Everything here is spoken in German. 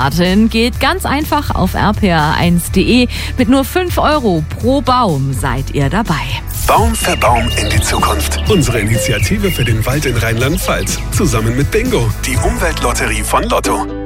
Geht ganz einfach auf rpr1.de. Mit nur 5 € pro Baum seid ihr dabei. Baum für Baum in die Zukunft. Unsere Initiative für den Wald in Rheinland-Pfalz. Zusammen mit Bingo, die Umweltlotterie von Lotto.